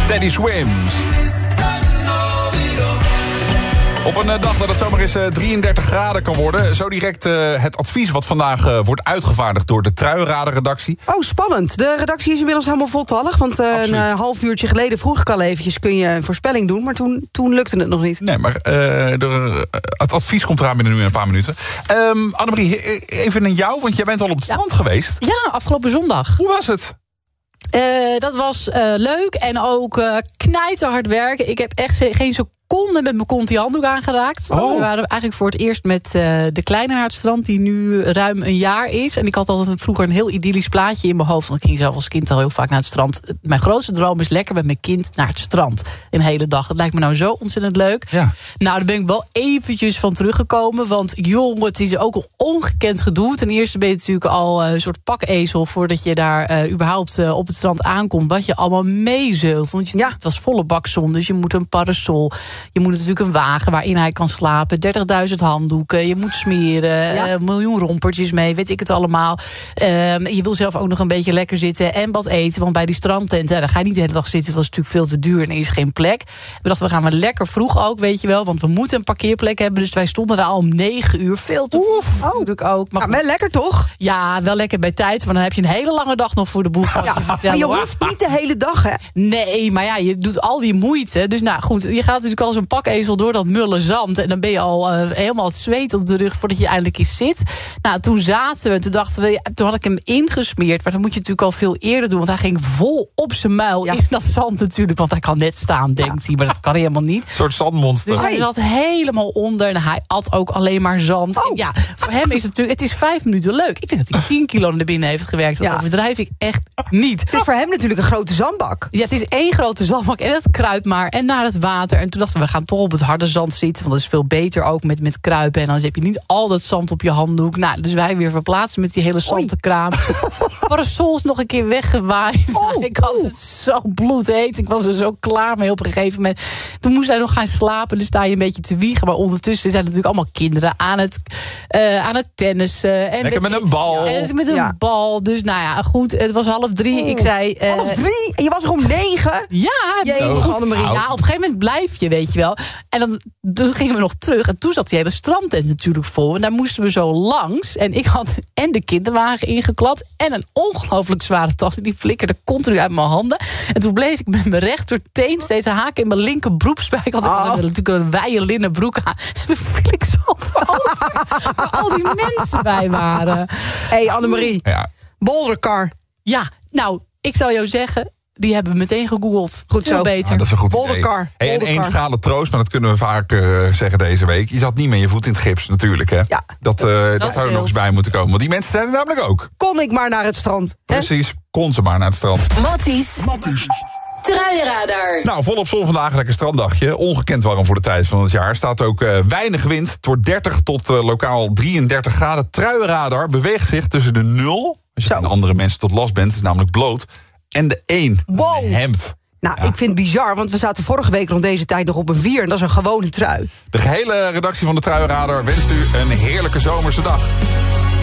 Teddy Swims. Op een dag dat het zomaar eens 33 graden kan worden. Zo direct het advies wat vandaag wordt uitgevaardigd door de Truiradar-redactie. Oh, spannend. De redactie is inmiddels helemaal voltallig. Want een half uurtje geleden vroeg ik al eventjes, kun je een voorspelling doen? Maar toen lukte het nog niet. Nee, maar het advies komt eraan binnen nu in een paar minuten. Annemarie, even naar jou, want jij bent al op het strand geweest. Ja, afgelopen zondag. Hoe was het? Dat was leuk en ook knijterhard werken. Ik heb echt geen seconde met mijn kont die handdoek aangeraakt. Oh. We waren eigenlijk voor het eerst met de kleine naar het strand, die nu ruim een jaar is. En ik had altijd vroeger een heel idyllisch plaatje in mijn hoofd. Want ik ging zelf als kind al heel vaak naar het strand. Mijn grootste droom is lekker met mijn kind naar het strand. Een hele dag. Het lijkt me nou zo ontzettend leuk. Ja. Nou, daar ben ik wel eventjes van teruggekomen. Want jong, het is ook een ongekend gedoe. Ten eerste ben je natuurlijk al een soort pakezel voordat je daar überhaupt op het strand aankomt. Wat je allemaal meezeult. Want het was volle bak zon, dus je moet een parasol. Je moet natuurlijk een wagen waarin hij kan slapen. 30.000 handdoeken. Je moet smeren. Een miljoen rompertjes mee. Weet ik het allemaal. Je wil zelf ook nog een beetje lekker zitten. En wat eten. Want bij die strandtenten, daar ga je niet de hele dag zitten. Dat is natuurlijk veel te duur en er is geen plek. We dachten, we gaan maar lekker vroeg ook, weet je wel. Want we moeten een parkeerplek hebben. Dus wij stonden daar al om 9 uur. Veel te vroeg natuurlijk ook. Maar wel lekker toch? Ja, wel lekker bij tijd. Maar dan heb je een hele lange dag nog voor de boeg. Maar je hoeft niet de hele dag, hè? Nee, maar ja, je doet al die moeite. Dus nou goed, je gaat natuurlijk al zo'n pakezel door dat mulle zand. En dan ben je al helemaal het zweet op de rug voordat je eindelijk eens zit. Nou, toen zaten we en toen dachten we, toen had ik hem ingesmeerd. Maar dat moet je natuurlijk al veel eerder doen. Want hij ging vol op zijn muil in dat zand natuurlijk. Want hij kan net staan, denkt hij. Maar dat kan hij helemaal niet. Een soort zandmonster. Dus hij zat helemaal onder. En hij at ook alleen maar zand. En ja, voor hem is het natuurlijk, het is 5 minuten leuk. Ik denk dat hij 10 kilo naar binnen heeft gewerkt. Dat overdrijf ik echt niet. Het is voor hem natuurlijk een grote zandbak. Ja, het is 1 grote zandbak en het kruipt maar. En naar het water. En toen dachten we gaan toch op het harde zand zitten. Want dat is veel beter ook met kruipen. En dan heb je niet al dat zand op je handdoek. Nou, dus wij weer verplaatsen met die hele zandenkraam. Parasols nog een keer weggewaaid. Ik had het zo bloedheet. Ik was er zo klaar mee op een gegeven moment. Toen moest hij nog gaan slapen. Dus sta je een beetje te wiegen. Maar ondertussen zijn natuurlijk allemaal kinderen aan het tennissen. En lekker met een bal. En met een bal. Dus nou ja, goed. Het was 2:30. Ik zei... 2:30? En je was er om 9? Ja, Annemarie. Ja, op een gegeven moment blijf je, weet je wel. En toen gingen we nog terug. En toen zat die hele strandtent natuurlijk vol. En daar moesten we zo langs. En ik had en de kinderwagen ingeklapt. En een ongelooflijk zware tas. Die flikkerde continu uit mijn handen. En toen bleef ik met mijn rechterteen steeds haken in mijn linker broekspijk. Ik had natuurlijk een wijde linnen broek aan. En toen viel ik zo over. Waar al die mensen bij waren. Hé, Annemarie. Ja. Bouldercar. Ja, nou, ik zou jou zeggen... Die hebben we meteen gegoogeld. Goed zo. Beter. Ah, dat is een goed Bouldercar. idee. En 1 schalen troost, maar dat kunnen we vaak zeggen deze week. Je zat niet met je voet in het gips natuurlijk, hè? Ja. Dat zou er nog eens bij moeten komen. Want die mensen zijn er namelijk ook. Kon ik maar naar het strand. Precies, kon ze maar naar het strand. Matties. Truiradar. Nou, volop zon vandaag, lekker stranddagje. Ongekend warm voor de tijd van het jaar. Staat ook weinig wind. Het wordt 30 tot lokaal 33 graden. Truiradar beweegt zich tussen de 0... als je aan andere mensen tot last bent, is namelijk bloot... en de 1, een hemd. Nou, ik vind het bizar, want we zaten vorige week rond deze tijd nog op een 4... en dat is een gewone trui. De gehele redactie van de Truiradar wenst u een heerlijke zomerse dag.